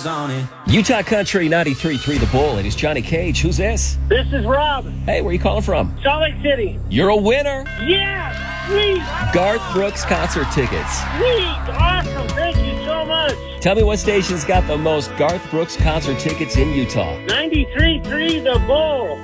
miles on it. Utah Country 93.3 The Bull. It is Johnny Cage. Who's this? This is Rob, Hey, where are you calling from? Salt Lake City. You're a winner. Yeah, sweet, Garth Brooks concert tickets. sweet, awesome. Thank you so much. Tell me what station's got the most Garth Brooks concert tickets in Utah. 93.3 The Bull.